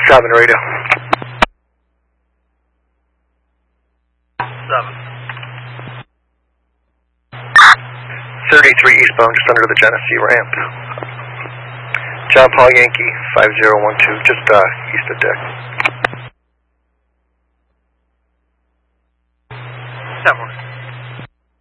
Cabin radio. 33 eastbound, just under the Genesee ramp. John Paul Yankee, 5012, just east of deck.